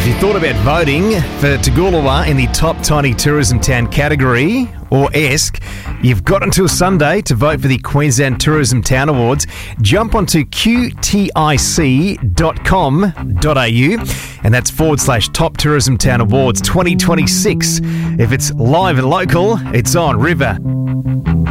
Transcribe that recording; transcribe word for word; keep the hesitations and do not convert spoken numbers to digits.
you thought about voting for Toogoolawah in the top tiny tourism town category, or ESC, you've got until Sunday to vote for the Queensland Tourism Town Awards. Jump onto q t i c dot com dot a u and that's forward slash Top Tourism Town Awards twenty twenty-six. If it's live and local, it's on River.